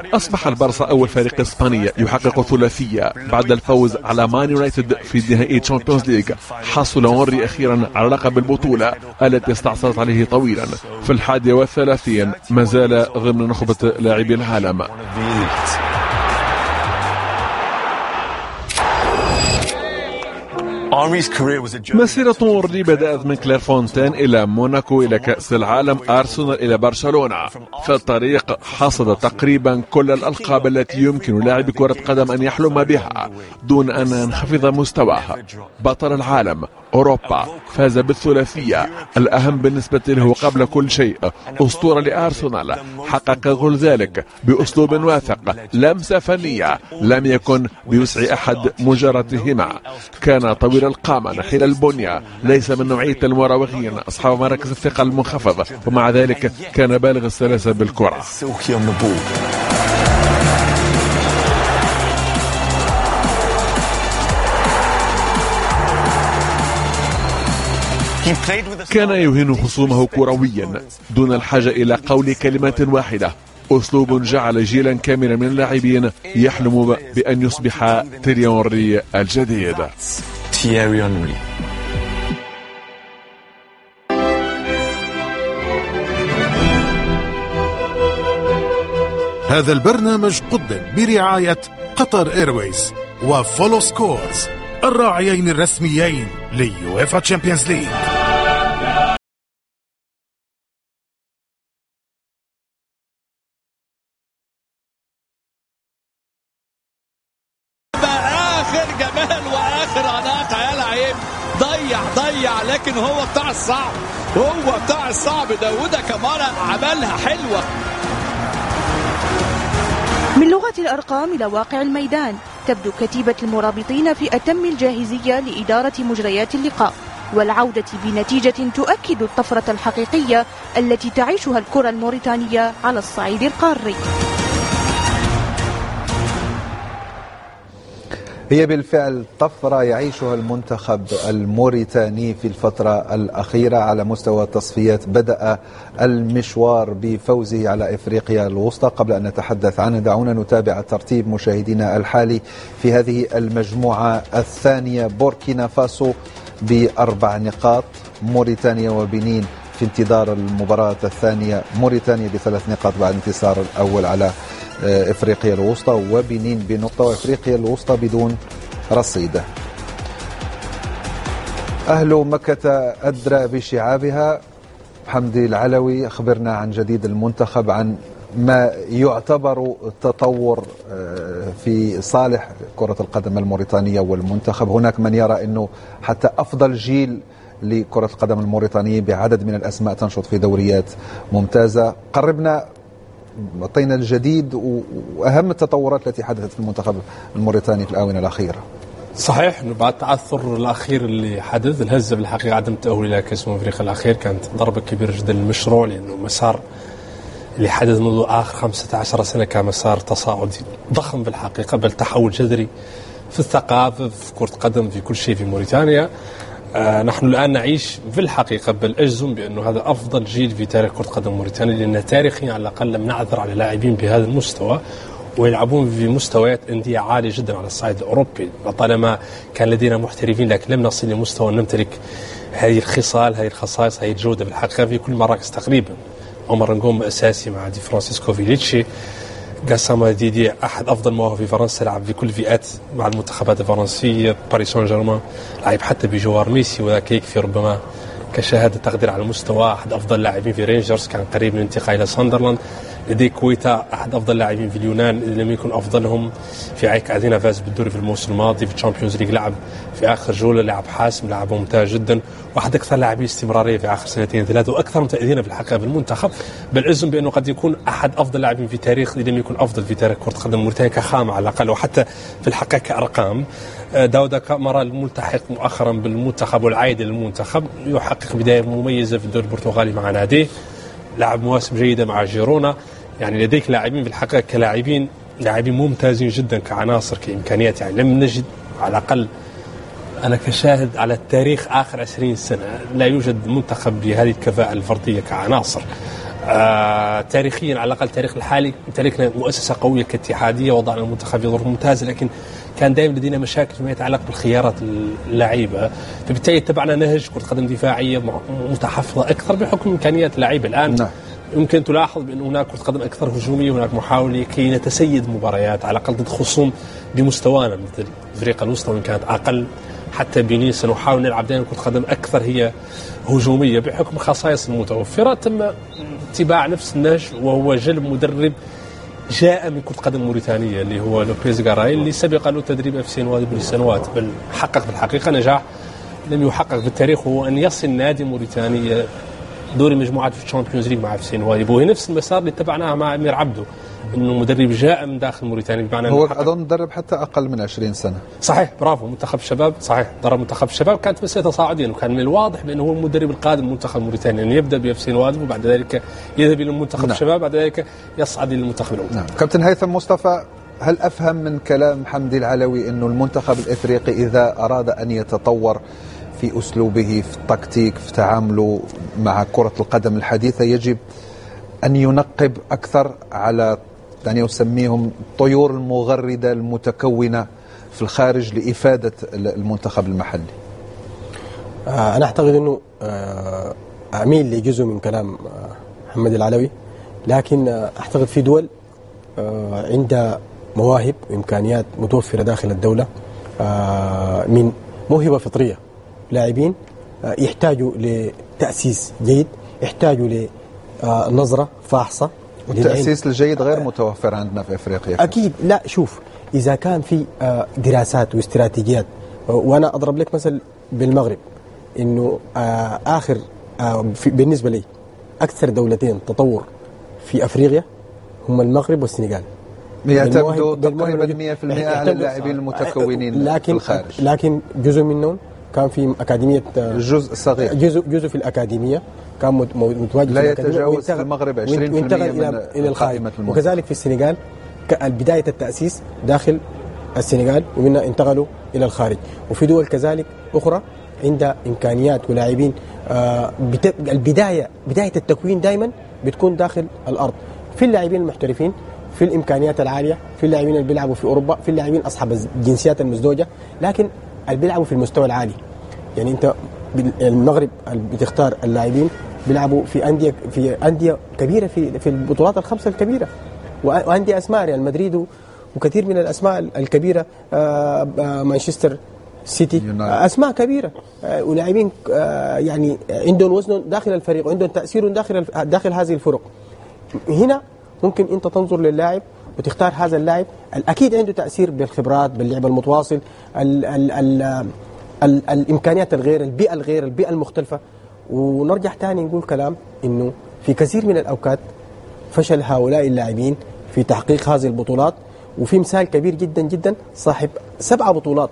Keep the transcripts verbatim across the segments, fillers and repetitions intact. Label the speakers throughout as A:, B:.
A: أصبح البارسا أول فريق إسباني يحقق ثلاثية بعد الفوز على مان يونايتد في نهائي تشامبيونز ليج. حصل أونري أخيرا على لقب البطولة التي استعصت عليه طويلا. في الحادي والثلاثين ما زال ضمن نخبة لاعبي العالم. مسيرة أونري بدأت من كليرفونتين إلى موناكو إلى كأس العالم، أرسنال إلى برشلونة. في الطريق حصد تقريبا كل الألقاب التي يمكن لاعب كرة قدم أن يحلم بها دون أن ينخفض مستواه. بطل العالم، أوروبا، فاز بالثلاثية الأهم بالنسبة له قبل كل شيء. أسطورة لأرسنال، حقق كل ذلك بأسلوب واثق، لمسة فنية لم يكن بوسع أحد مجرتهما. كان طويل القامة نحيل البنية، ليس من نوعية المراوغين أصحاب مراكز الثقة المنخفضة، ومع ذلك كان بالغ السلاسة بالكرة. كان يهين خصومه كرويا دون الحاجة إلى قول كلمة واحدة. أسلوب جعل جيلا كاملا من اللاعبين يحلم بأن يصبح تيري أونري الجديد.
B: تييري أونري.
C: هذا البرنامج قدم برعاية قطر ايرويز وفولو سكورز الراعيين الرسميين ليويفا تشامبيونز ليج.
D: آخر جمال وآخر عناقة يا لعيب. ضيع ضيع لكن هو بتاع الصعب، هو بتاع الصعب. داوودة كمان عملها حلوة.
E: من لغة الأرقام إلى واقع الميدان، تبدو كتيبة المرابطين في أتم الجاهزية لإدارة مجريات اللقاء والعودة بنتيجة تؤكد الطفرة الحقيقية التي تعيشها الكرة الموريتانية على الصعيد القاري.
F: هي بالفعل طفرة يعيشها المنتخب الموريتاني في الفترة الأخيرة على مستوى التصفيات. بدأ المشوار بفوزه على إفريقيا الوسطى. قبل أن نتحدث عنه دعونا نتابع ترتيب مشاهدينا الحالي في هذه المجموعة الثانية. بوركينا فاسو بأربع نقاط، موريتانيا وبنين في انتظار المباراة الثانية. موريتانيا بثلاث نقاط بعد انتصار الأول على إفريقيا الوسطى، وبنين بنقطة، وإفريقيا الوسطى بدون رصيد. أهل مكة أدرى بشعابها. حمدي العلوي، أخبرنا عن جديد المنتخب، عن ما يعتبر تطور في صالح كرة القدم الموريتانية والمنتخب. هناك من يرى أنه حتى أفضل جيل لكرة القدم الموريتانية بعدد من الأسماء تنشط في دوريات ممتازة. قربنا أعطينا الجديد وأهم التطورات التي حدثت في المنتخب الموريتاني في الآونة الأخيرة.
G: صحيح أنه بعد التعثر الأخير اللي حدث، الهزة بالحقيقة عدم التأهل إلى كأس أفريقيا الأخير كانت ضربة كبيرة جدا للمشروع، لأنه مسار اللي حدث منذ آخر خمسة عشر سنة كان مسار تصاعدي ضخم بالحقيقة، بل تحول جذري في الثقافة، في كرة قدم، في كل شيء في موريتانيا. آه نحن الآن نعيش في الحقيقة، بل أجزم بأنه هذا أفضل جيل في تاريخ كرة قدم موريتانيا، لأن تاريخيا على الأقل لم نعثر على لاعبين بهذا المستوى ويلعبون في مستويات أندية عالية جدا على الصعيد الأوروبي. طالما كان لدينا محترفين لكن لم نصل لمستوى نمتلك هذه الخصال، هذه الخصائص، هذه الجودة بالحقيقة في كل مراكز تقريبا. عمر نقوم أساسي مع دي فرانسيسكو فيليتشي. قاسم ديدي أحد أفضل مواهب في فرنسا، لعب في كل فئات مع المنتخبات الفرنسية، باريس سان جيرمان، لعب حتى بجوار ميسي، وذاك يكفي ربما كشهادة تقدير على المستوى. أحد أفضل اللاعبين في رينجرز، كان قريب من الانتقال إلى ساندرلاند. لديه كويتا، أحد أفضل اللاعبين في اليونان، إذا لم يكن أفضلهم. في عيك عدينا فاز بالدوري في الموسم الماضي، في الشامبيونز ليج لعب في آخر جولة، لعب حاسم، لعب ممتاز جدا، واحد أكثر لاعبين استمرارية في آخر سنتين ثلاثة، وأكثر تأذينا في الحقيقة بالمنتخب. بل أجزم بأنه قد يكون أحد أفضل اللاعبين في تاريخ، إذا لم يكن أفضل في تاريخ كرة قدم موريتانيا كخامة على الأقل، وحتى في الحقيقة كأرقام. داوود كامارا الملتحق مؤخرا بالمنتخب والعائد للمنتخب، يحقق بداية مميزة في الدوري البرتغالي مع ناديه، لعب مواسم جيدة مع جيرونا. يعني لديك لاعبين في الحقيقة كلاعبين لاعبين ممتازين جدا كعناصر كإمكانيات. يعني لم نجد على الأقل أنا كشاهد على التاريخ آخر عشرين سنة لا يوجد منتخب بهذه الكفاءة الفردية كعناصر. آه تاريخيا على الأقل التاريخ الحالي تاريخنا مؤسسة قوية كاتحادية، وضعنا المنتخب في ظروف ممتازة، لكن كان دائما لدينا مشاكل فيما يتعلق بالخيارات اللعيبة، فبالتالي اتبعنا نهج كرة قدم دفاعية متحفظة أكثر بحكم إمكانيات اللعيبة. الآن نعم. يمكن تلاحظ بأن هناك كرة قدم أكثر هجومية، هناك محاولة كي نتسيد مباريات على الأقل ضد خصوم بمستوانا مثل أفريقيا الوسطى وإن كانت أقل حتى بني، سنحاول نلعب دائما كرة قدم أكثر هي هجومية بحكم خصائص المتوفرة. تم اتباع نفس النهج وهو جلب مدرب جاء من كرة قدم موريتانية اللي هو لوبيز غاراي اللي سبق له تدريب اف سي نوادي بالسنوات، بل حقق في الحقيقة نجاح لم يحقق في التاريخ، وهو أن يصل نادي موريتاني دوري مجموعات في الشامبيونز ليج مع اف سي نوادي. وهي نفس المسار اللي اتبعناه مع أمير عبده، انه مدرب جاء من داخل موريتانيا بمعنى
F: هو اظن مدرب حتى اقل من عشرين سنة.
G: صحيح، برافو، منتخب شباب، صحيح درب منتخب شباب، كانت مسيرة تصاعديا، وكان من الواضح بانه هو المدرب القادم منتخب موريتانيا، يعني يبدا باف سي نوادي وبعد ذلك يذهب الى منتخب نعم. الشباب، بعد ذلك يصعد الى المنتخب الاول.
F: نعم. كابتن هيثم مصطفى، هل افهم من كلام حمدي العلوي انه المنتخب الافريقي اذا اراد ان يتطور في اسلوبه، في التكتيك، في تعامله مع كرة القدم الحديثة، يجب ان ينقب اكثر على يعني أسميهم طيور المغردة المتكونة في الخارج لإفادة المنتخب المحلي؟
H: أنا أعتقد أنه أميل لجزء من كلام محمد العلوي، لكن أعتقد في دول عندها مواهب وإمكانيات متوفرة داخل الدولة من موهبة فطرية، لاعبين يحتاجوا لتأسيس جيد، يحتاجوا لنظرة فاحصة.
F: والتأسيس الجيد غير متوفر عندنا في أفريقيا.
H: أكيد لا، شوف، إذا كان في دراسات واستراتيجيات، وأنا أضرب لك مثل بالمغرب، إنه آخر بالنسبة لي أكثر دولتين تطور في أفريقيا هم المغرب والسنغال،
F: يعتمدوا تقريبا مئة بالمئة على اللاعبين المتكونين
H: لكن
F: في الخارج،
H: لكن جزء منهم كان في أكاديمية،
F: جزء صغير،
H: جزء جزء في الأكاديمية كان متواجد
F: لا يتجاوز في المغرب عشرين بالمئة من
H: إلى الخارج، وكذلك في السنغال بداية التأسيس داخل السنغال ومنها انتقلوا إلى الخارج، وفي دول كذلك أخرى عندها إمكانيات ولاعبين. البداية بداية التكوين دائما بتكون داخل الأرض، في اللاعبين المحترفين، في الإمكانيات العالية، في اللاعبين اللي بيلعبوا في أوروبا، في اللاعبين أصحاب الجنسيات المزدوجة، لكن اللي بيلعبوا في المستوى العالي. يعني أنت المغرب بتختار اللاعبين بيلعبوا في أندية في أندية كبيرة في في البطولات الخمسة الكبيرة، وأندية أسماء ريال مدريد وكثير من الأسماء الكبيرة، مانشستر سيتي، أسماء كبيرة ولاعبين يعني عندهم وزن داخل الفريق وعندهم تأثير داخل داخل هذه الفرق. هنا ممكن أنت تنظر للاعب وتختار هذا اللاعب الأكيد عنده تأثير بالخبرات، باللعب المتواصل، ال ال ال ال الإمكانيات الغير، البيئة الغير، البيئة المختلفة. ونرجع تاني نقول كلام إنه في كثير من الأوقات فشل هؤلاء اللاعبين في تحقيق هذه البطولات، وفي مثال كبير جدا جدا صاحب سبعة بطولات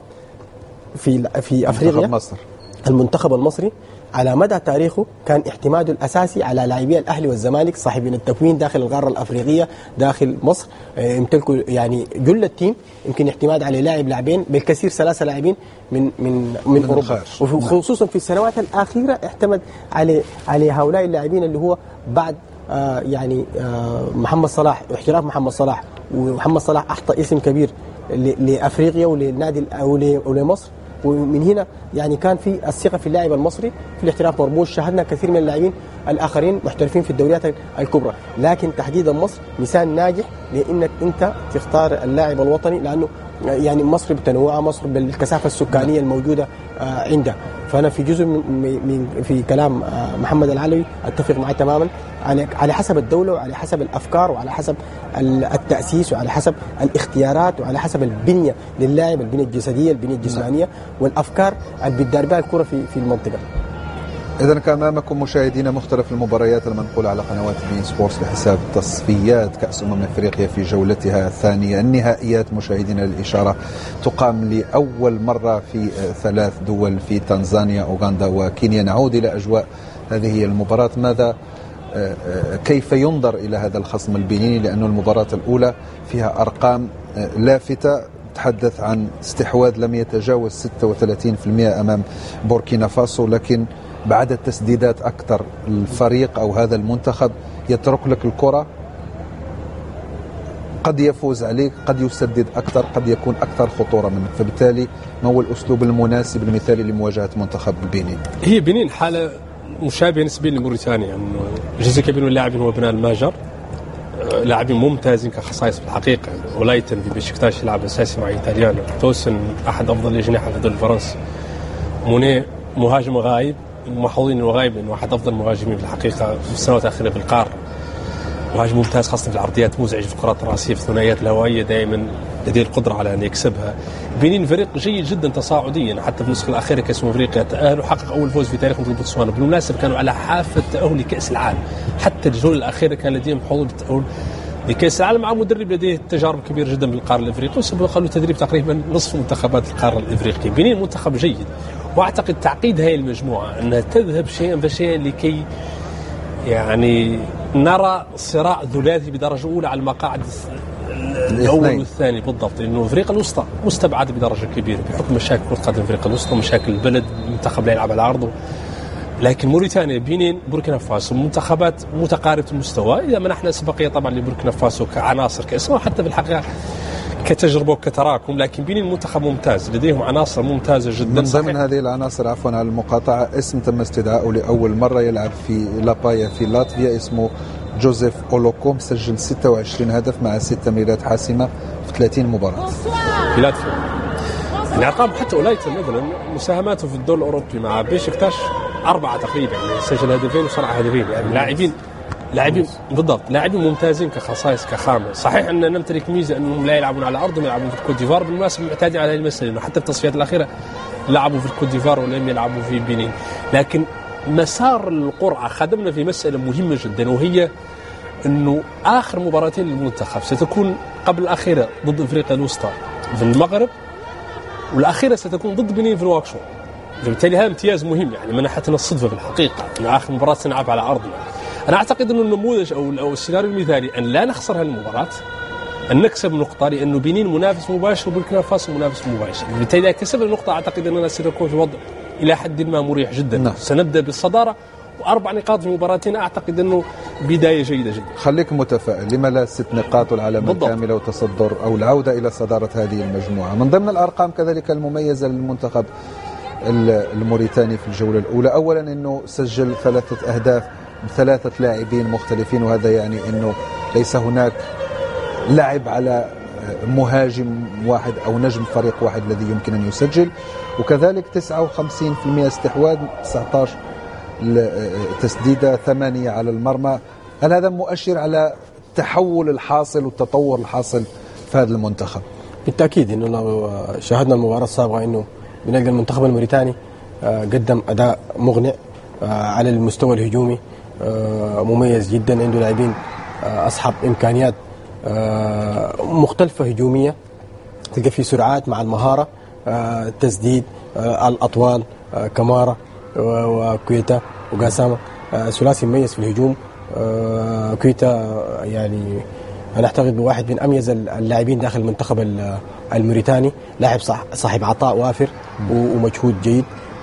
H: في في أفريقيا،
F: مصر.
H: المنتخب المصري على مدى تاريخه كان اعتماده الأساسي على لاعبي الأهلي والزمالك صاحبين التكوين داخل القارة الأفريقية داخل مصر، يمتلكوا يعني جل التيم، يمكن اعتماد على لاعب لاعبين بالكثير ثلاثة لاعبين من من من, من أوروبا، وخصوصا في السنوات الأخيرة اعتمد على على هؤلاء اللاعبين اللي هو بعد آه يعني آه محمد صلاح واحتراف محمد صلاح، ومحمد صلاح أعطى اسم كبير لأفريقيا وللنادي ولمصر، ومن هنا يعني كان في الثقة في اللاعب المصري في الاحتراف مرموش. شاهدنا كثير من اللاعبين الآخرين محترفين في الدوريات الكبرى، لكن تحديدا مصر مثال ناجح لأنك أنت تختار اللاعب الوطني، لأنه يعني مصر بتنوعها، مصر بالكثافة السكانية الموجودة عندها. فأنا في جزء من في كلام محمد العلوي أتفق معه تماما، على حسب الدولة وعلى حسب الأفكار وعلى حسب التأسيس وعلى حسب الاختيارات وعلى حسب البنية للاعب، البنية الجسدية، البنية الجسمانية والأفكار اللي بتدار بها الكرة في في المنطقة.
F: إذن كان أمامكم مشاهدينا مختلف المباريات المنقولة على قنوات بين سبورتس لحساب تصفيات كأس أمم أفريقيا في جولتها الثانية. النهائيات مشاهدينا للإشارة تقام لأول مرة في ثلاث دول، في تنزانيا، أوغندا وكينيا. نعود إلى أجواء هذه المباراة، ماذا كيف ينظر إلى هذا الخصم البنيني؟ لأن المباراة الأولى فيها أرقام لافتة تحدث عن استحواذ لم يتجاوز ستة وثلاثين بالمئة أمام بوركينا فاسو، لكن بعدد تسديدات أكثر الفريق أو هذا المنتخب يترك لك الكرة، قد يفوز عليك، قد يسدد أكثر، قد يكون أكثر خطورة منك. فبالتالي ما هو الأسلوب المناسب المثالي لمواجهة منتخب بنين؟
G: هي بنين حالة مشابهة نسبيا لموريتانيا، يعني جزء كبير من اللاعبين هو ابناء الماجر، لاعبين ممتازين كخصائص في الحقيقة. ولايتن في بشكتاش يلعب أساسي مع إيطاليانو، توسن أحد أفضل الأجنحة في الدوري الفرنسي، موني مهاجم غايب، محظوظين إنه غايب لأنه أحد أفضل المهاجمين في الحقيقة في السنوات الأخيرة بالقارة، مهاجم ممتاز خاصة في العرضيات، مزعج في الكرات الراسية، في الثنائيات الهوائية دائما لديه القدرة على أن يكسبها. بنين فريق جيد جدا تصاعديا، حتى في النسخة الأخيرة كأس أفريقيا تأهل وحقق أول فوز في تاريخ ضد بوتسوانا. بالمناسبة كانوا على حافة التأهل لكأس العالم، حتى الجولة الأخيرة كان لديهم حظوظ بالتأهل لكأس العالم مع مدرب لديه تجارب كبيرة جدا بالقارة الإفريقية، وسبق له تدريب تقريبا نصف منتخبات القارة الإفريقية. بنين منتخب جيد، وأعتقد تعقيد هذه المجموعة أنها تذهب شيئا فشيئا لكي يعني نرى صراع ثلاثي بدرجة أولى على المقاعد الأول والثاني بالضبط، لأنه أفريقيا الوسطى مستبعدة بدرجة كبيرة بحكم مشاكل كرة قدم أفريقيا الوسطى ومشاكل البلد، المنتخب لا يلعب على عرضه. لكن موريتانيا، بنين، بوركينا فاسو منتخبات متقاربة المستوى، إذا منحنا سبقية طبعا لبوركينا فاسو كعناصر كاسماء وحتى في الحقيقة كتجربة وكتراكم، لكن بنين منتخب ممتاز لديهم عناصر ممتازة جدا.
F: من ضمن هذه العناصر عفوا على المقاطعة اسم تم استدعائه لأول مرة يلعب في لابايا في لاتفيا، اسمه جوزيف أولوكوم، سجل ستة وعشرين هدف مع ست تمريرات حاسمة في ثلاثين مباراة
G: في لاتفيا. يعني أرقام حتى أولايتن مثلا مساهماته في الدور الأوروبي مع بيشكتاش أربعة تقريبا، يعني سجل هدفين وصنع هدفين، يعني لاعبين لاعبين بالضبط لاعبين ممتازين كخصائص كخامة. صحيح أن نمتلك ميزة أنهم لا يلعبون على أرضهم، يلعبون في الكوت ديفوار، بالمناسبة معتادين على هذه المسألة، إنه حتى في التصفيات الأخيرة لعبوا في الكوت ديفوار ولم يلعبوا في بنين. لكن مسار القرعة خدمنا في مسألة مهمة جدا، وهي أنه آخر مباراتين للمنتخب ستكون قبل الأخيرة ضد أفريقيا الوسطى في المغرب، والأخيرة ستكون ضد بنين في الواكشوط. فبالتالي هذا امتياز مهم، يعني منحتنا الصدفة في الحقيقة أن آخر مباراة سنلعب على أرضنا. أنا أعتقد أن النموذج أو أو السيناريو المثالي أن لا نخسر هالمباراة، أن نكسب نقطة، لأنه بنين منافس مباشر وبوركينا فاسو منافس مباشر. بالتالي إذا كسبنا النقطة أعتقد أننا سنكون في وضع إلى حد ما مريح جدا. نعم. سنبدأ بالصدارة وأربع نقاط في مباراتين، أعتقد أنه بداية جيدة جدا.
F: خليك متفائل، لما لا ست نقاط والعلامة الكاملة وتصدر أو العودة إلى صدارة هذه المجموعة. من ضمن الأرقام كذلك المميزة للمنتخب الموريتاني في الجولة الأولى، أولا أنه سجل ثلاثة أهداف بثلاثة لاعبين مختلفين، وهذا يعني أنه ليس هناك لعب على مهاجم واحد أو نجم فريق واحد الذي يمكن أن يسجل. وكذلك تسعة وخمسين بالمئة استحواذ، تسعة عشر تسديدة، ثمانية على المرمى. هل هذا مؤشر على التحول الحاصل والتطور الحاصل في هذا المنتخب؟
H: بالتأكيد إنه لو شاهدنا المباراة السابقة إنه بنلقى المنتخب الموريتاني قدم أداء مقنع على المستوى الهجومي، مميز جدا، عنده لاعبين أصحاب إمكانيات مختلفة هجومية، تلقى في سرعات مع المهارة، التسديد، الأطوال، كمارا وكويتا وقاسامة، ثلاثي مميز في الهجوم. كويتا يعني أنا أعتقد بواحد من أميز اللاعبين داخل المنتخب الموريتاني، لاعب صاحب عطاء وافر ومجهود جيد،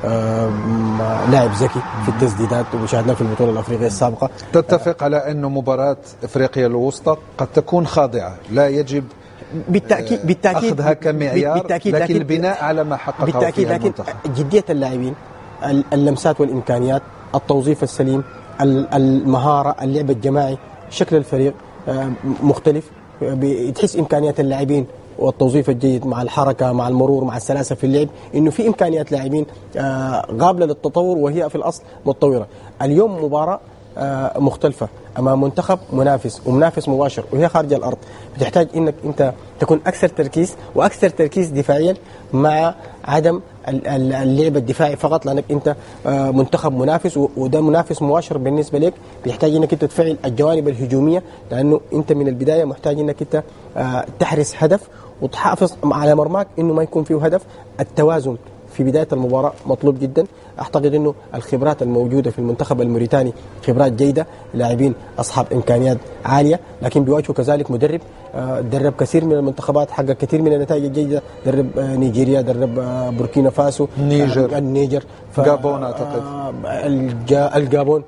H: لاعب ذكي في التسديدات، وشاهدناه في البطولة الأفريقية السابقة.
F: تتفق على أنه مباراة أفريقيا الوسطى قد تكون خاضعة، لا يجب
H: بالتأكيد بالتأكيد
F: أخذها كمعيار،
H: بالتأكيد
F: لكن البناء على ما حققه
H: بالتأكيد
F: فيها
H: لكن
F: المنتخب.
H: جدية اللاعبين، اللمسات والإمكانيات، التوظيف السليم، المهارة، اللعب الجماعي، شكل الفريق مختلف، بتحس إمكانيات اللاعبين والتوظيف الجيد مع الحركة مع المرور مع السلاسة في اللعب، إنه في إمكانيات لاعبين قابلة للتطور وهي في الأصل متطورة. اليوم مباراة مختلفة أمام منتخب منافس ومنافس مباشر وهي خارج الأرض، بتحتاج إنك أنت تكون أكثر تركيز وأكثر تركيز دفاعيا مع عدم اللعب الدفاعي فقط، لأنك أنت منتخب منافس وده منافس مباشر بالنسبة لك، بيحتاج إنك أنت تفعل الجوانب الهجومية، لأنه أنت من البداية محتاج إنك أنت تحرز هدف وتحافظ على مرماك إنه ما يكون فيه هدف. التوازن في بداية المباراة مطلوب جدا. أعتقد أنه الخبرات الموجودة في المنتخب الموريتاني خبرات جيدة، لاعبين أصحاب إمكانيات عالية، لكن بيواجهوا كذلك مدرب درب كثير من المنتخبات، حقق كثير من النتائج الجيدة، درب نيجيريا، درب بوركينا فاسو،
F: نيجر،
H: النيجر،
F: غابون أعتقد
H: الجابون،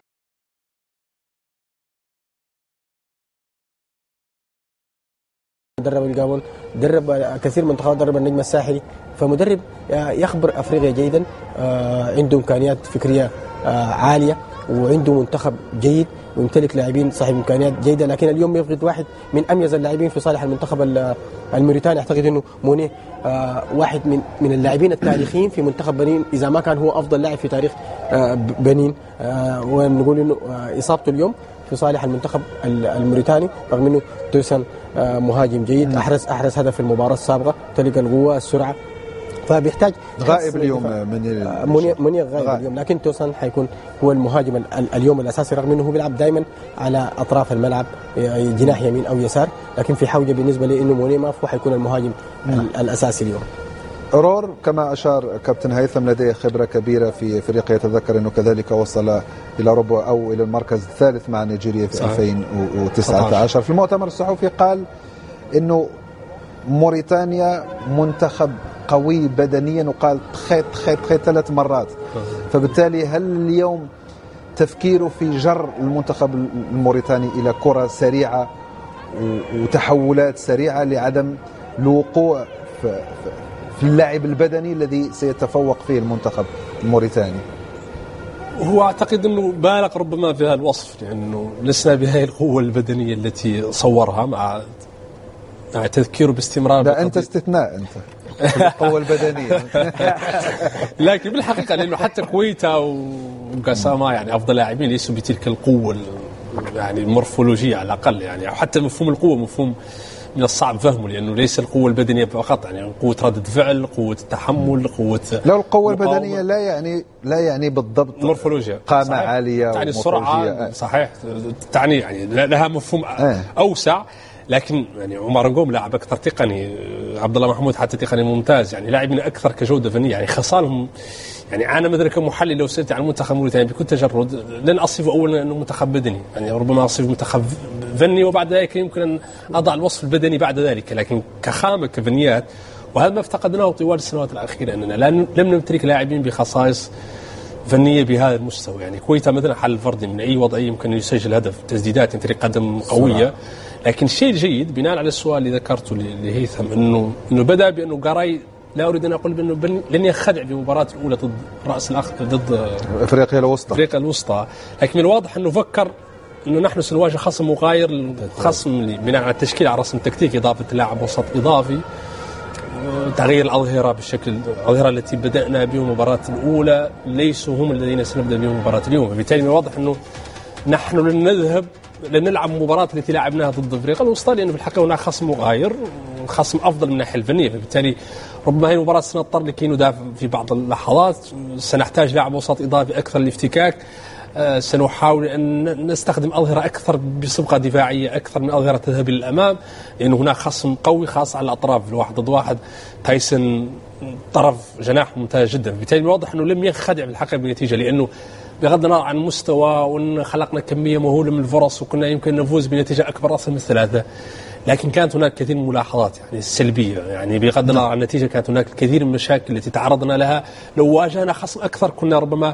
H: درب الجابون، درب كثير من منتخبات، درب النجم الساحلي. فمدرب يخبر أفريقيا جيدا، عنده إمكانيات فكرية عالية، وعنده منتخب جيد، ويمتلك لاعبين صاحب إمكانيات جيدة. لكن اليوم يفقد واحد من أميز اللاعبين في صالح المنتخب الموريتاني. أعتقد أنه مونيه واحد من من اللاعبين التاريخيين في منتخب بنين، إذا ما كان هو أفضل لاعب في تاريخ بنين. ونقول أنه إصابته اليوم في صالح المنتخب الموريتاني، رغم أنه توسن مهاجم جيد، أحرز أحرز هدف في المباراة السابقة، تلقى القوة السرعة، فبيحتاج
F: غائب اليوم من
H: منير غائب اليوم، لكن توسن حيكون هو المهاجم اليوم الأساسي، رغم أنه هو بيلعب دائما على أطراف الملعب، جناح يمين أو يسار، لكن في حوجة بالنسبة لي إنه منير ما هو حيكون المهاجم الأساسي اليوم.
F: رور كما أشار كابتن هيثم لديه خبرة كبيرة في أفريقيا، يتذكر أنه كذلك وصل إلى ربع أو إلى المركز الثالث مع نيجيريا في ألفين وتسعة عشر. في المؤتمر الصحفي قال أنه موريتانيا منتخب قوي بدنيا، وقال خيط خيط خيط ثلاث مرات. فبالتالي هل اليوم تفكيره في جر المنتخب الموريتاني إلى كرة سريعة وتحولات سريعة لعدم الوقوع في في اللاعب البدني الذي سيتفوق فيه المنتخب الموريتاني؟
G: هو أعتقد أنه بالغ ربما في هذا الوصف، لأنه لسنا بهذه القوة البدنية التي صورها، مع مع تذكيره باستمرار.
F: لا أنت استثناء، أنت القوة البدنية.
G: لكن بالحقيقة لأنه حتى كويتا وقاساما يعني أفضل لاعبين ليسوا بتلك القوة يعني المورفولوجية على الأقل، يعني حتى مفهوم القوة مفهوم من الصعب فهمه، لأنه ليس القوة البدنية فقط، يعني قوة ردة فعل، قوة التحمل، قوة
F: لو القوة البدنية لا يعني لا يعني بالضبط
G: مورفولوجيا،
F: قامة عالية،
G: يعني السرعة صحيح، تعني يعني لها مفهوم آه. أوسع. لكن يعني عمر نقوم لاعب أكثر تقني، عبد الله محمود حتى تقني ممتاز، يعني لاعبين أكثر كجودة فنية، يعني خصالهم. يعني أنا مثلا كمحلل لو سألت عن المنتخب الموريتاني بكل تجرد لن أصفه أولا أنه منتخب بدني، يعني ربما أصفه منتخب فني، وبعد ذلك يمكن أن أضع الوصف البدني بعد ذلك. لكن كخامة كفنيات، وهذا ما افتقدناه طوال السنوات الأخيرة، أننا لم نمتلك لاعبين بخصائص فنية بهذا المستوى. يعني كويتا مثلا حل فردي من أي وضعية يمكن يسجل هدف، تسديدات يمتلك قدم قوية. لكن الشيء الجيد بناء على السؤال اللي ذكرته لهيثم، انه انه بدا بانه قراي، لا اريد ان اقول بانه لن يخدع بمباراه الاولى ضد راس الاخ ضد
F: افريقيا الوسطى
G: افريقيا الوسطى لكن من الواضح انه فكر انه نحن سنواجه خصم مغاير، خصم بناء على التشكيل على رسم تكتيكي، اضافه لاعب وسط اضافي، تغيير الاظهره بالشكل الاظهره التي بدانا بهم المباراه الاولى ليسوا هم الذين سنبدا بهم مباراه اليوم. فبالتالي من الواضح انه نحن لن نذهب لن نلعب مباراة التي لعبناها ضد افريقيا الوسطى، لانه في الحقيقه هناك خصم مغاير، خصم افضل من الناحيه الفنيه. فبالتالي ربما هي المباراه سنضطر لكي ندافع في بعض اللحظات، سنحتاج لاعب وسط اضافي اكثر للافتكاك، أه سنحاول ان نستخدم اظهره اكثر بصبغه دفاعيه اكثر من اظهره تذهب للامام، لانه هناك خصم قوي خاصه على الاطراف، الواحد ضد واحد. تايسون طرف جناح ممتاز جدا. بالتالي واضح انه لم ينخدع بالحقيقه بالنتيجه، لانه بغض النظر عن المستوى وان خلقنا كميه مهوله من الفرص وكنا يمكن نفوز بنتيجه اكبر اصلا من الثلاثه، لكن كانت هناك كثير من الملاحظات يعني السلبيه، يعني بغض النظر عن النتيجه كانت هناك الكثير من المشاكل التي تعرضنا لها. لو واجهنا خصم اكثر كنا ربما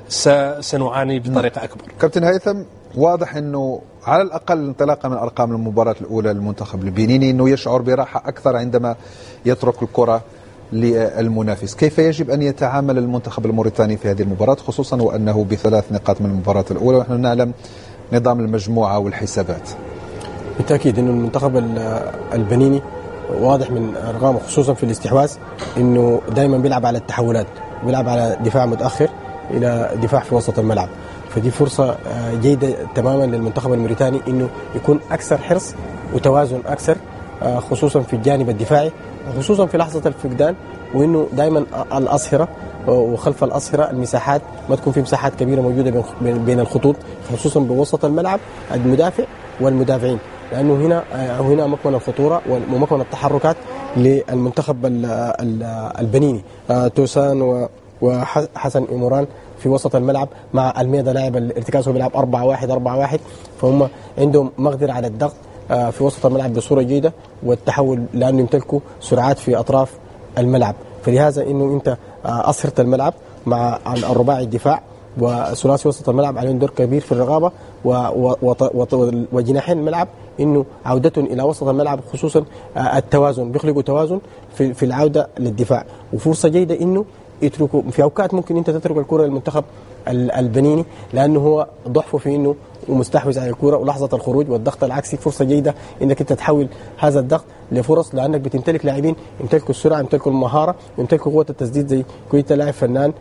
G: سنعاني بطريقه اكبر.
F: كابتن هيثم، واضح انه على الاقل انطلاقا من ارقام المباراه الاولى للمنتخب البنيني انه يشعر براحه اكثر عندما يترك الكره للمنافس. كيف يجب أن يتعامل المنتخب الموريتاني في هذه المباراة، خصوصا وأنه بثلاث نقاط من المباراة الأولى ونحن نعلم نظام المجموعة والحسابات؟
H: بالتأكيد أنه المنتخب البنيني واضح من أرقامه خصوصا في الاستحواذ أنه دائما بيلعب على التحولات، بيلعب على دفاع متأخر إلى دفاع في وسط الملعب. فدي فرصة جيدة تماما للمنتخب الموريتاني أنه يكون أكثر حرص وتوازن أكثر، خصوصا في الجانب الدفاعي، خصوصا في لحظة الفقدان، وإنه دائما الأصهرة وخلف الأصهرة المساحات ما تكون في مساحات كبيرة موجودة بين الخطوط، خصوصا بوسط الملعب المدافع والمدافعين، لأنه هنا هنا مكمن الخطورة ومكمن التحركات للمنتخب البنيني توسان وحسن إيموران في وسط الملعب مع الميدا لاعب الارتكاز، هو بيلعب أربعة واحد أربعة واحد، فهم عندهم مقدرة على الضغط في وسط الملعب بصورة جيدة والتحول، لأنه يمتلكوا سرعات في أطراف الملعب. فلهذا إنه أنت أصهرت الملعب مع الرباعي الدفاع وثلاثي وسط الملعب عليهم دور كبير في الرقابة، وجناحين الملعب إنه عودتهم إلى وسط الملعب خصوصا التوازن، بيخلقوا توازن في في العودة للدفاع، وفرصة جيدة إنه يتركوا في أوقات ممكن أنت تترك الكرة للمنتخب البنيني لأنه هو ضعفه في إنه ومستحوذ على الكرة، ولحظة الخروج والضغط العكسي فرصة جيدة إنك أنت تحول هذا الضغط لفرص، لأنك بتمتلك لاعبين يمتلكوا السرعة، يمتلكوا المهارة، يمتلكوا قوة التسديد زي كويتا، لاعب فنان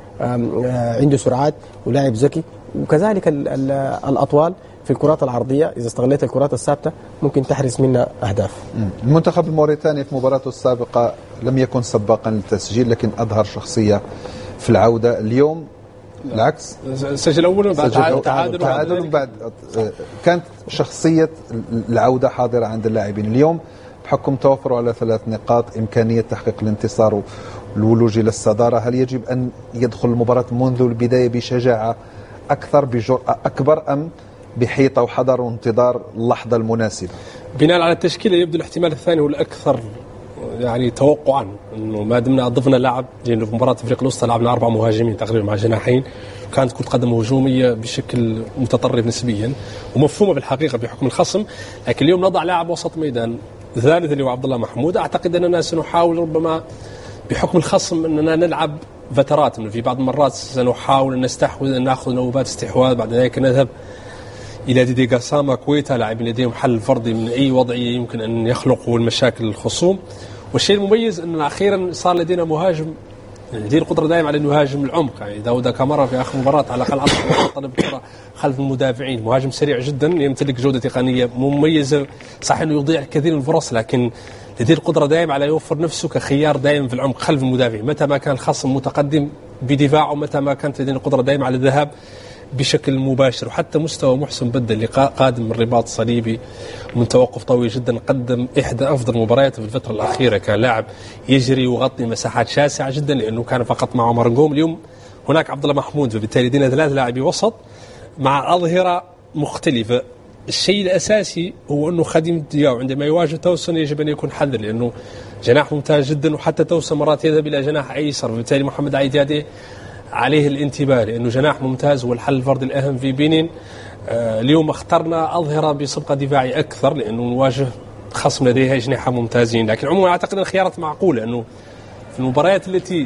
H: عنده سرعات ولاعب ذكي، وكذلك الأطوال في الكرات العرضية إذا استغلت الكرات الثابتة ممكن تحرز منها أهداف.
F: المنتخب الموريتاني في مباراته السابقة لم يكن سباقا للتسجيل، لكن أظهر شخصية في العودة. اليوم العكس،
G: سجل أول وبعد تعادل
F: تعادل وبعد كانت شخصية العودة حاضرة عند اللاعبين. اليوم بحكم توفره على ثلاث نقاط، إمكانية تحقيق الانتصار والولوج إلى الصدارة، هل يجب أن يدخل المباراة منذ البداية بشجاعة أكثر، بجرأة أكبر، أم بحيطة وحذر وانتظار اللحظة المناسبة؟
G: بناء على التشكيلة يبدو الاحتمال الثاني هو الأكثر يعني توقعا، انه ما دمنا ضفنا لاعب، لانه في مباراه افريقيا الوسطى لعبنا اربع مهاجمين تقريبا مع جناحين، كانت كره قدم هجوميه بشكل متطرف نسبيا ومفهومه بالحقيقه بحكم الخصم، لكن اليوم نضع لاعب وسط ميدان ثالث اللي هو عبد الله محمود. اعتقد اننا سنحاول ربما بحكم الخصم اننا نلعب فترات، انه في بعض المرات سنحاول ان نستحوذ، ان ناخذ نوبات استحواذ، بعد ذلك نذهب الى ديدي غاساما كويتا لاعبين لديهم حل فردي من اي وضعيه يمكن ان يخلقوا المشاكل الخصوم. والشيء المميز أن أخيرا صار لدينا مهاجم لديه القدرة دائما على أنه يهاجم العمق، يعني داود كامارا في آخر مباراة على الأقل طلب الكرة خلف المدافعين، مهاجم سريع جدا يمتلك جودة تقنية مميزة، صحيح أنه يضيع الكثير من الفرص لكن لديه القدرة دائما على يوفر نفسه كخيار دائما في العمق خلف المدافعين، متى ما كان الخصم متقدم بدفاعه، متى ما كانت لدينا القدرة دائما على الذهاب بشكل مباشر. وحتى مستوى محسن بدل اللي قادم من رباط صليبي من توقف طويل جدا، قدم إحدى أفضل مبارياته في الفترة الأخيرة، كان لاعب يجري ويغطي مساحات شاسعة جدا لأنه كان فقط مع عمر نقوم. اليوم هناك عبد الله محمود، فبالتالي دينا ثلاث لاعبي وسط مع أظهرة مختلفة. الشيء الأساسي هو أنه خادم دياو عندما يواجه توسن يجب أن يكون حذر، لأنه جناح ممتاز جدا، وحتى توسن مرات يذهب إلى جناح أيسر، فبالتالي محمد عيدادي عليه الانتباه لأنه جناح ممتاز والحل الفردي الأهم في بنين. آه اليوم اخترنا أظهرة بسبقة دفاعي أكثر لأنه نواجه خصم لديه أجنحة ممتازين، لكن عموما أعتقد أن الخيارات معقولة، أنه في المباريات التي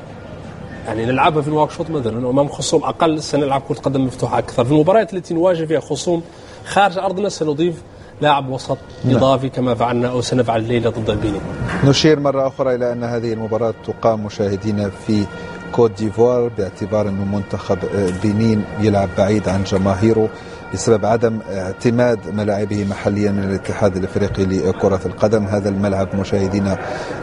G: يعني نلعبها في الواكشوط مثلا أمام خصوم أقل سنلعب كرة قدم مفتوحة أكثر، في المباريات التي نواجه فيها خصوم خارج أرضنا سنضيف لاعب وسط إضافي كما فعلنا أو سنفعل الليلة ضد البنين.
F: نشير مرة أخرى إلى أن هذه المباراة تقام مشاهدينا في كوت ديفوار، باعتبار أنه منتخب بنين يلعب بعيد عن جماهيره بسبب عدم اعتماد ملاعبه محليا من الاتحاد الافريقي لكرة القدم. هذا الملعب مشاهدينا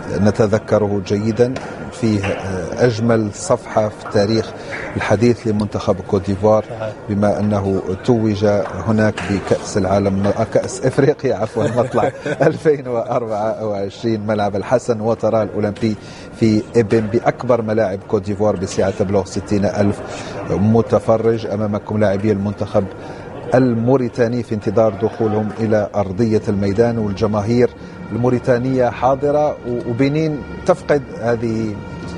F: نتذكره جيدا، فيه أجمل صفحة في تاريخ الحديث لمنتخب كوت ديفوار، بما أنه توج هناك بكأس العالم كأس افريقيا عفوا مطلع ألفين وأربعة وعشرين، ملعب الحسن وترى الأولمبي في إبن بأكبر ملاعب كوت ديفوار بسعة تبلغ ستين ألف متفرج. أمامكم لاعبي المنتخب الموريتاني في انتظار دخولهم إلى أرضية الميدان، والجماهير الموريتانية حاضرة، وبنين تفقد هذه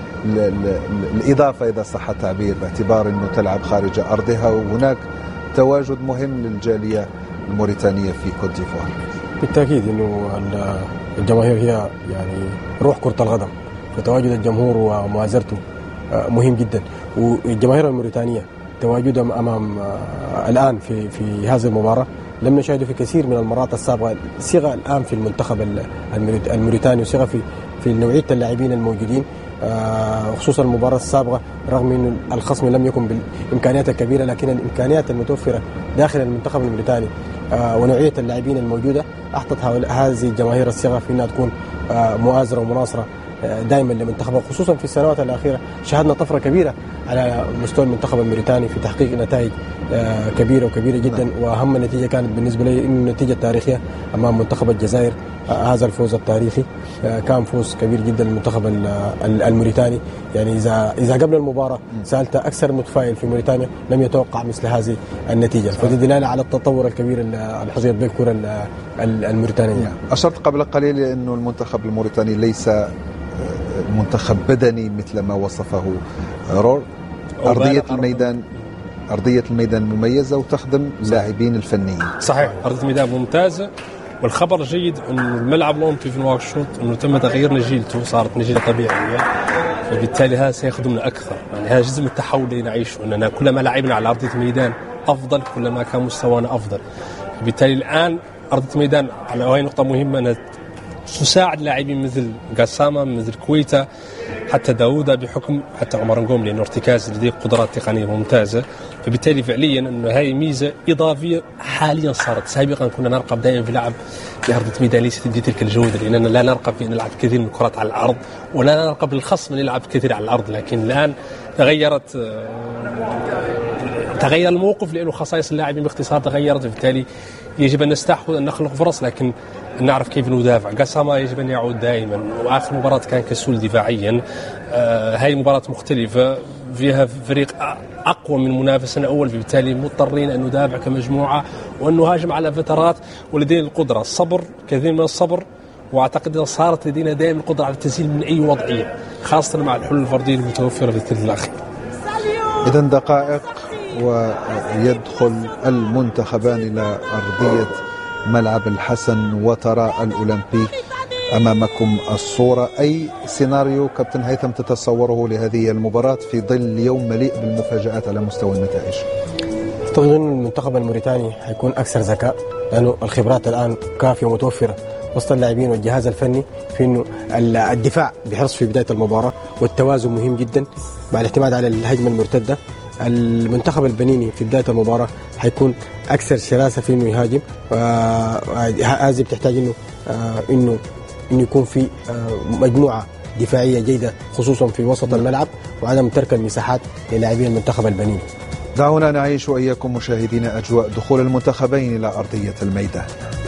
F: الإضافة إذا صح التعبير باعتبار أنه تلعب خارج أرضها، وهناك تواجد مهم للجالية الموريتانية في كوت ديفوار.
H: بالتأكيد أنه الجماهير هي يعني روح كرة القدم، فتواجد الجمهور ومؤازرته مهم جدا، والجماهير الموريتانية تواجدهم أمام الآن في في هذه المباراة لم نشاهده في كثير من المرات السابقة، صيغة الآن في المنتخب الموريتاني وصيغة في في نوعية اللاعبين الموجودين، خصوصا المباراة السابقة رغم أن الخصم لم يكن بالإمكانيات الكبيرة، لكن الإمكانيات المتوفرة داخل المنتخب الموريتاني ونوعية اللاعبين الموجودة أعطت هذه الجماهير الصيغة في أنها تكون مؤازرة ومناصرة دائما لمنتخبه، خصوصا في السنوات الأخيرة شاهدنا طفرة كبيرة على مستوى المنتخب الموريتاني في تحقيق نتائج كبيرة وكبيرة جدا، وأهم نتيجة كانت بالنسبة لي النتيجة التاريخية أمام منتخب الجزائر هذا الفوز التاريخي. كان فوز كبير جدا للمنتخب الموريتاني. يعني إذا إذا قبل المباراة سألت أكثر متفائل في موريتانيا لم يتوقع مثل هذه النتيجة، فدي دلالة على التطور الكبير اللي حصلت به الكرة الموريتانية.
F: أشرت قبل قليل أنه المنتخب الموريتاني ليس منتخب بدني مثل ما وصفه رور. أرضية الميدان أرضية الميدان مميزة وتخدم اللاعبين الفنيين.
G: صحيح، أرضية الميدان ممتازة، والخبر الجيد أن الملعب الأولمبي في نواكشوط أنه تم تغيير نجيلته، صارت نجيلة طبيعية، فبالتالي هذا سيخدمنا أكثر. يعني هذا جزء من التحول اللي نعيشه، أننا كلما لعبنا على أرضية الميدان أفضل كلما كان مستوانا أفضل. فبالتالي الآن أرضية الميدان على وهي نقطة مهمة أنها تساعد لاعبين مثل قاسامة مثل كويتا حتى داوودة، بحكم حتى عمر نقوم لأنه ارتكاز لديه قدرات تقنية ممتازة. فبالتالي فعليا أنه هاي ميزة إضافية حاليا صارت. سابقا كنا نرقب دائما في لعب بأرضية ميدان ليست بتلك الجودة، لأننا لا نرقب في أن نلعب كثير من الكرات على الأرض، ولا نرقب الخصم يلعب كثير على الأرض. لكن الآن تغيرت تغير الموقف، لأنه خصائص اللاعبين باختصار تغيرت. بالتالي يجب أن نستحوذ أن نخلق فرص، لكن نعرف كيف ندافع. قاسامة يجب أن يعود دائما، وآخر مباراة كان كسول دفاعيا. آه هاي مباراة مختلفة فيها فريق أقوى من منافسنا أول، بالتالي مضطرين أن ندافع كمجموعة وأن نهاجم على فترات، ولدينا القدرة الصبر، كثير من الصبر، وأعتقد أن صارت لدينا دائما القدرة على التسجيل من أي وضعية، خاصة مع الحلول الفردية المتوفرة في الثلث الأخير.
F: إذن دقائق ويدخل المنتخبان إلى أرضية ملعب الحسن وترى الأولمبي. أمامكم الصورة. أي سيناريو كابتن هيثم تتصوره لهذه المباراة في ظل يوم مليء بالمفاجآت على مستوى النتائج؟
H: أعتقد أن المنتخب الموريتاني حيكون أكثر ذكاء، لأنه الخبرات الآن كافية ومتوفرة وسط اللاعبين والجهاز الفني في أنه الدفاع بحرص في بداية المباراة، والتوازن مهم جدا مع الاعتماد على الهجمة المرتدة. المنتخب البنيني في بداية المباراة حيكون أكثر شراسة في إنه يهاجم. هذه بتحتاج إنه إنه إنه يكون في مجموعة دفاعية جيدة، خصوصا في وسط الملعب، وعدم ترك المساحات للاعبين المنتخب البنيني.
F: دعونا نعيش وإياكم مشاهدين أجواء دخول المنتخبين إلى أرضية الميدان.